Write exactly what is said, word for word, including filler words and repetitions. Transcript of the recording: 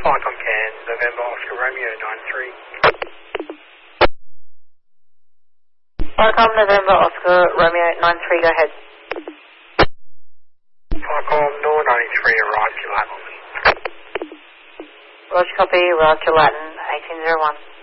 Falcon Can, November Oscar Romeo nine three. Falcon November Oscar Romeo nine three, go ahead. Falcon Nor ninety-three, arrived to Latin. Roger, copy, Roger Latin eighteen oh one.